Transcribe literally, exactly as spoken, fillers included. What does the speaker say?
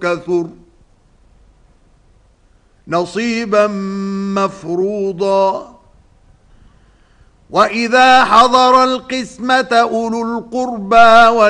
كثر نصيبا مفروضا وإذا حضر القسمة أولو القربى